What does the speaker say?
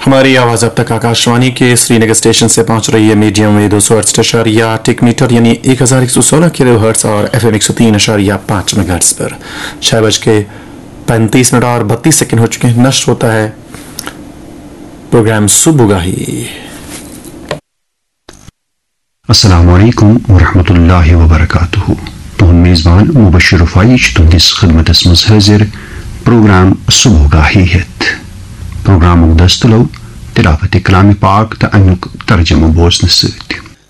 हमारी आवाज़ अब तक आकाशवाणी के श्रीनगर स्टेशन से पहुंच रही है। मीडियम में 200 मीटर यानी 1116 किलो हर्ट्स और FM 103.5 मेगाहर्ट्ज पर 6:35 और 32 सेकंड हो चुके हैं। नष्ट होता है प्रोग्राम सुबुगाही। अस्सलामु अलैकुम वरहमतुल्लाहि वबरकातुहू। तुम मेज़बान मुबश्शिर फ़ाइश तुंदिस खिदमतस मज़ हाज़िर प्रोग्राम सुबुगाही हेत। प्रोग्राम दस्तलो तिलावत कलाम पाक त अमुक तर्जमा बोजन सत।